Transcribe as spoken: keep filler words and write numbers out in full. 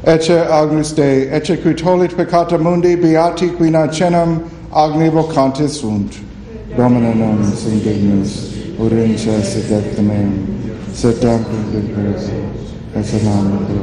Ecce Agnus Dei, ecce qui tollit peccata mundi, beati qui nacenam agni vocantis sunt. Domine non sum dignus, urgentia sed et meum, sed tantum in gratia, et salame